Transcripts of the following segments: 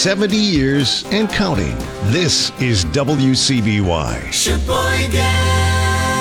70 years and counting. This is WCBY. Sheboygan.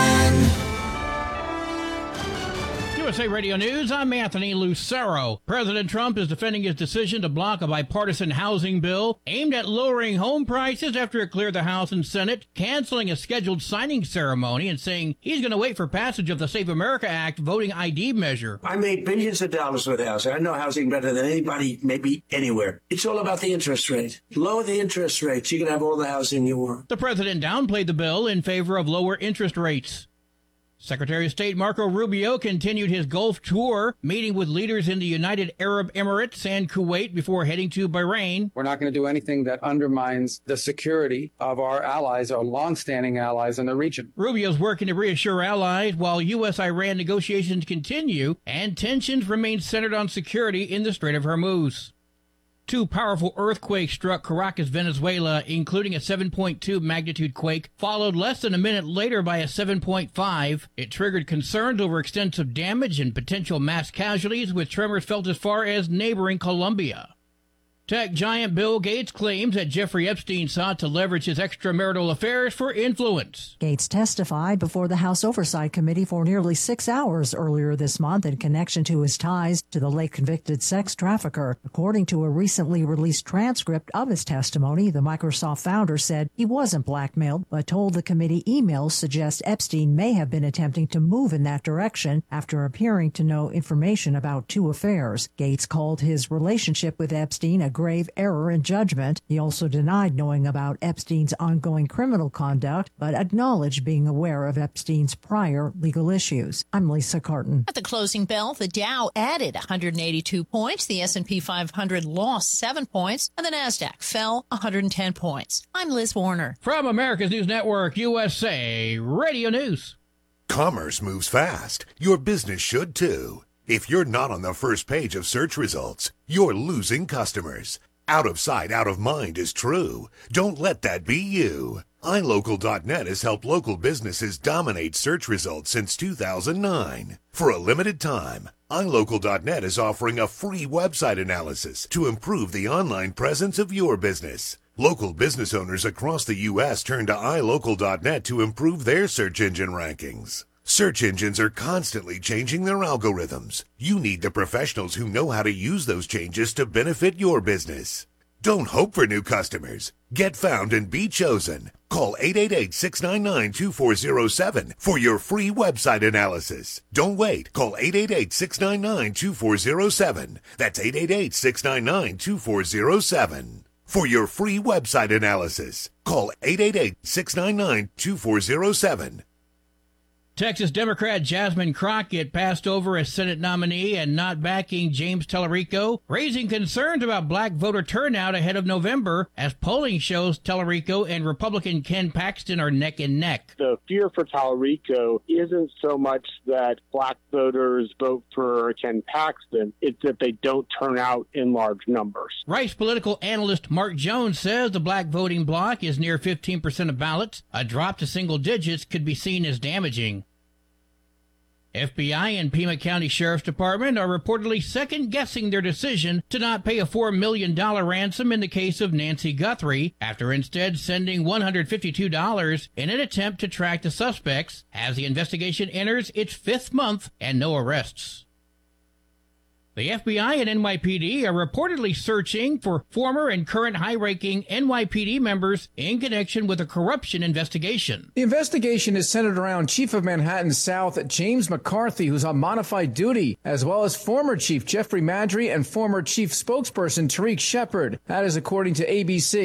USA Radio News, I'm Anthony Lucero. President Trump is defending his decision to block a bipartisan housing bill aimed at lowering home prices after it cleared the House and Senate, canceling a scheduled signing ceremony and saying he's going to wait for passage of the Save America Act voting ID measure. I made billions of dollars with housing. I know housing better than anybody, maybe anywhere. It's all about the interest rate. Lower the interest rates, you can have all the housing you want. The president downplayed the bill in favor of lower interest rates. Secretary of State Marco Rubio continued his Gulf tour, meeting with leaders in the United Arab Emirates and Kuwait before heading to Bahrain. We're not going to do anything that undermines the security of our allies, our longstanding allies in the region. Rubio's working to reassure allies while U.S.-Iran negotiations continue and tensions remain centered on security in the Strait of Hormuz. Two powerful earthquakes struck Caracas, Venezuela, including a 7.2 magnitude quake, followed less than a minute later by a 7.5. It triggered concerns over extensive damage and potential mass casualties, with tremors felt as far as neighboring Colombia. Tech giant Bill Gates claims that Jeffrey Epstein sought to leverage his extramarital affairs for influence. Gates testified before the House Oversight Committee for nearly 6 hours earlier this month in connection to his ties to the late convicted sex trafficker. According to a recently released transcript of his testimony, the Microsoft founder said he wasn't blackmailed, but told the committee emails suggest Epstein may have been attempting to move in that direction after appearing to know information about two affairs. Gates called his relationship with Epstein a grave error in judgment. He also denied knowing about Epstein's ongoing criminal conduct, but acknowledged being aware of Epstein's prior legal issues. I'm Lisa Carton. At the closing bell, the Dow added 182 points, the S&P 500 lost 7 points, and the Nasdaq fell 110 points. I'm Liz Warner. From America's News Network, USA Radio News. Commerce moves fast. Your business should too. If you're not on the first page of search results, you're losing customers. Out of sight, out of mind is true. Don't let that be you. iLocal.net has helped local businesses dominate search results since 2009. For a limited time, iLocal.net is offering a free website analysis to improve the online presence of your business. Local business owners across the U.S. turn to iLocal.net to improve their search engine rankings. Search engines are constantly changing their algorithms. You need the professionals who know how to use those changes to benefit your business. Don't hope for new customers. Get found and be chosen. Call 888-699-2407 for your free website analysis. Don't wait. Call 888-699-2407. That's 888-699-2407. For your free website analysis, call 888-699-2407. Texas Democrat Jasmine Crockett passed over as Senate nominee and not backing James Tallarico, raising concerns about black voter turnout ahead of November, as polling shows Tallarico and Republican Ken Paxton are neck and neck. The fear for Tallarico isn't so much that black voters vote for Ken Paxton, it's that they don't turn out in large numbers. Rice political analyst Mark Jones says the black voting bloc is near 15% of ballots. A drop to single digits could be seen as damaging. FBI and Pima County Sheriff's Department are reportedly second-guessing their decision to not pay a $4 million ransom in the case of Nancy Guthrie, after instead sending $152 in an attempt to track the suspects, as the investigation enters its 5th month and no arrests. The FBI and NYPD are reportedly searching for former and current high-ranking NYPD members in connection with a corruption investigation. The investigation is centered around Chief of Manhattan South James McCarthy, who's on modified duty, as well as former Chief Jeffrey Madry and former Chief spokesperson Tariq Shepard. That is according to ABC.